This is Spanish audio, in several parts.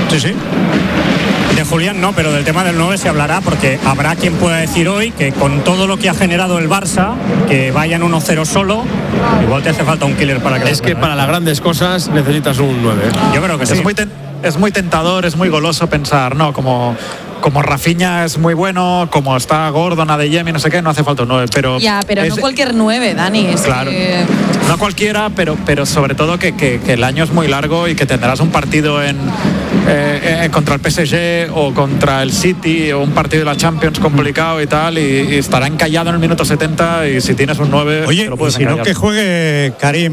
Sí. De Julián no, pero del tema del 9 se hablará, porque habrá quien pueda decir hoy que con todo lo que ha generado el Barça, que vayan 1-0 solo, igual te hace falta un killer para que... Es que para las grandes cosas necesitas un 9. Yo creo que sí. Es muy tentador, es muy goloso pensar, ¿no? Como Rafinha es muy bueno, como está Gordon, Adeyemi, no sé qué, no hace falta un 9, pero... Ya, pero no cualquier 9, Dani. Claro, no cualquiera, pero sobre todo que el año es muy largo y que tendrás un partido contra el PSG o contra el City o un partido de la Champions complicado y tal, y estará encallado en el minuto 70, y si tienes un 9... Oye, te lo puedes encallar. No que juegue Karim,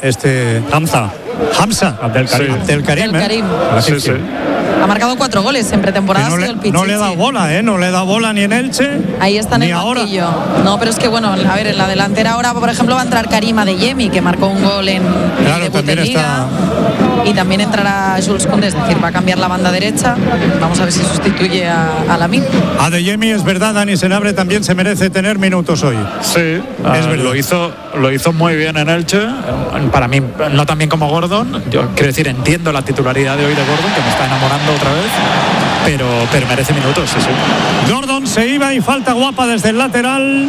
Hamza. Abdelkarim. Sí. Ha marcado 4 goles en pretemporada. No le da bola, no le da bola ni en Elche. Ahí está en el banquillo. No, pero es que bueno, a ver, en la delantera ahora, por ejemplo, va a entrar Karim Adeyemi, que marcó un gol en el debut de Liga. Y también entrará Jules Koundé, es decir, va a cambiar la banda derecha. Vamos a ver si sustituye a Lamine. Adeyemi, es verdad, Dani Senabre también se merece tener minutos hoy. Sí, es verdad. Lo hizo muy bien en Elche. Para mí, no tan bien como Gordon. Yo quiero decir, entiendo la titularidad de hoy de Gordon, que me está enamorando otra vez, pero merece minutos, sí. Gordon se iba y falta guapa desde el lateral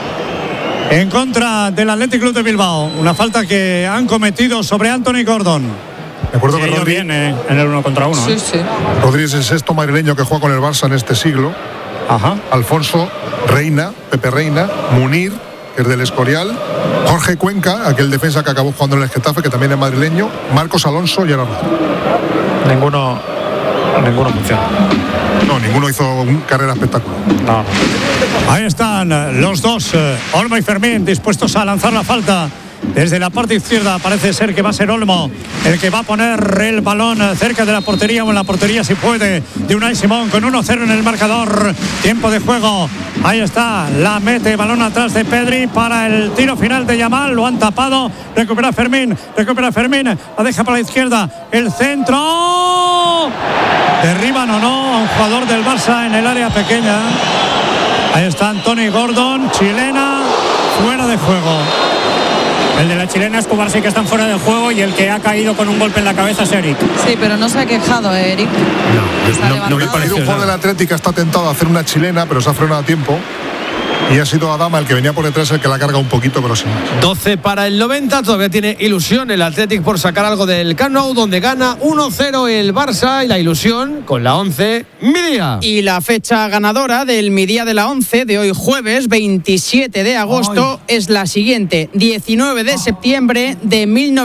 en contra del Athletic Club de Bilbao. Una falta que han cometido sobre Anthony Gordon. Me acuerdo que Rodri viene en el 1 contra 1. Sí. Rodri es el sexto madrileño que juega con el Barça en este siglo. Ajá. Alfonso Reina, Pepe Reina, Munir, que es del Escorial, Jorge Cuenca, aquel defensa que acabó jugando en el Getafe, que también es madrileño, Marcos Alonso y Ana Ninguno funciona. No, ninguno hizo carrera espectacular. No. Ahí están los dos, Olmo y Fermín, dispuestos a lanzar la falta. Desde la parte izquierda parece ser que va a ser Olmo el que va a poner el balón cerca de la portería, o en la portería si puede, de Unai Simón, con 1-0 en el marcador. Tiempo de juego. Ahí está, la mete, balón atrás de Pedri para el tiro final de Yamal. Lo han tapado, recupera Fermín, la deja para la izquierda, el centro. Derriban o no a un jugador del Barça en el área pequeña. Ahí está Anthony Gordon, chilena, fuera de juego. El de la chilena Escobar sí que están fuera de juego, y el que ha caído con un golpe en la cabeza es Eric. Sí, pero no se ha quejado, Eric. No me parece. Un jugador de la Atlética está tentado a hacer una chilena, pero se ha frenado a tiempo. Y ha sido Adama el que venía por detrás el que la carga un poquito, pero sin más. 12 para el 90, todavía tiene ilusión el Athletic por sacar algo del Camp Nou, donde gana 1-0 el Barça, y la ilusión con la 11, Midía. Y la fecha ganadora del Midía de la 11 de hoy jueves 27 de agosto es la siguiente: 19 de septiembre de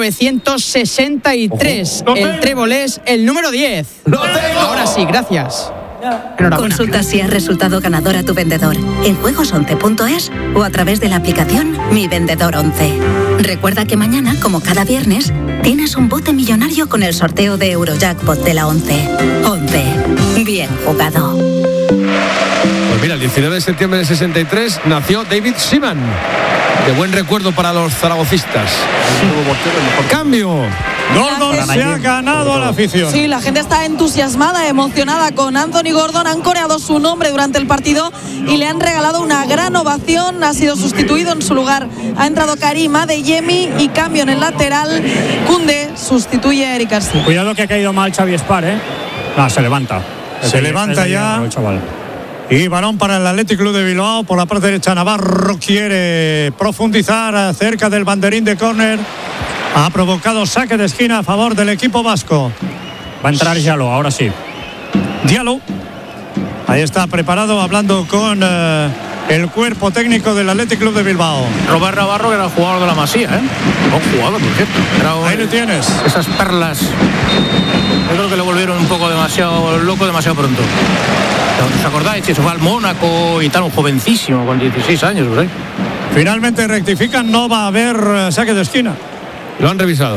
1963. El trébol es el número 10. Ahora sí, gracias. Consulta si ha resultado ganador a tu vendedor en juegos11.es o a través de la aplicación Mi Vendedor 11. Recuerda que mañana, como cada viernes, tienes un bote millonario con el sorteo de Eurojackpot de la 11. 11. Bien jugado. Pues mira, el 19 de septiembre de 63 nació David Seaman. De buen recuerdo para los zaragocistas. Cambio. Gordon se ha ganado a la afición. Sí, la gente está entusiasmada, emocionada con Anthony Gordon. Han coreado su nombre durante el partido y le han regalado una gran ovación. Ha sido sustituido, en su lugar ha entrado Karim Adeyemi, y cambio en el lateral. Koundé sustituye a Eric García. Cuidado que ha caído mal Xavi Espar, se levanta. Se levanta ya. Y balón para el Athletic Club de Bilbao. Por la parte derecha, Navarro quiere profundizar cerca del banderín de córner. Ha provocado saque de esquina a favor del equipo vasco. Va a entrar Diallo, ahora sí. Diallo. Ahí está preparado, hablando con el cuerpo técnico del Athletic Club de Bilbao. Robert Navarro, que era el jugador de la Masía, Buen jugador, por cierto. Ahí lo tienes. Esas perlas. Yo creo que le volvieron un poco demasiado loco, demasiado pronto. ¿Os acordáis? Se fue al Mónaco y tal, un jovencísimo, con 16 años, por ahí. Finalmente rectifican, no va a haber saque de esquina. Lo han revisado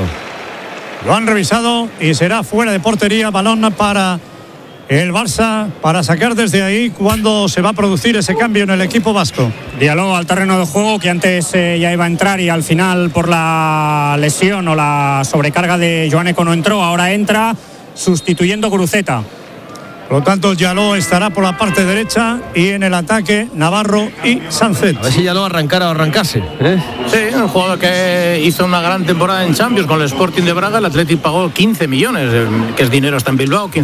y será fuera de portería. Balón para el Barça para sacar desde ahí cuando se va a producir ese cambio en el equipo vasco. Diallo al terreno de juego, que antes ya iba a entrar y al final por la lesión o la sobrecarga de Joaneco no entró. Ahora entra sustituyendo Guruceta. Por lo tanto, Diallo estará por la parte derecha y en el ataque Navarro y Sánchez. A ver si Diallo arrancara o arrancase. Sí, un jugador que hizo una gran temporada en Champions con el Sporting de Braga. El Athletic pagó 15 millones, que es dinero hasta en Bilbao.